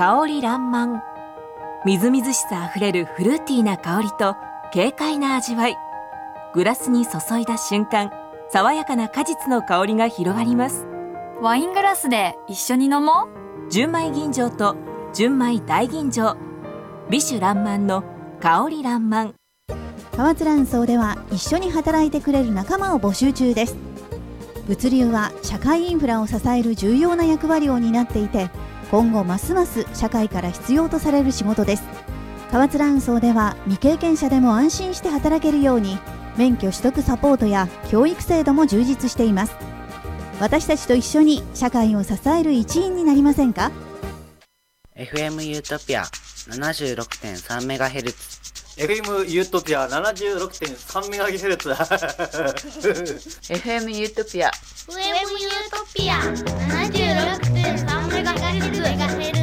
香りらんまん。みずみずしさあふれるフルーティーな香りと軽快な味わい。グラスに注いだ瞬間、爽やかな果実の香りが広がります。 ワイングラスで一緒に飲もう。 純米吟醸と純米大吟醸、美酒らんまんの香りらんまん。 河津蘭荘では一緒に働いてくれる仲間を募集中です。物流は社会インフラを支える重要な役割を担っていて、今後ますます社会から必要とされる仕事です。河津蘭荘では未経験者でも安心して働けるように免許取得サポートや教育制度も充実しています。私たちと一緒に社会を支える一員になりませんか？ FM ユートピア 76.3MHz FM ユートピア 76.3MHz FM ユートピア FM ユートピア 76.3MHz